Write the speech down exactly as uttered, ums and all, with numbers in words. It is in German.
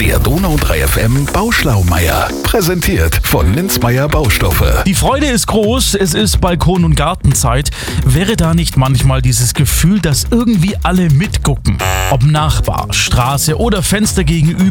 Der Donau drei F M Bauschlaumeier. Präsentiert von Linzmeier Baustoffe. Die Freude ist groß, es ist Balkon- und Gartenzeit. Wäre da nicht manchmal dieses Gefühl, dass irgendwie alle mitgucken? Ob Nachbar, Straße oder Fenster gegenüber,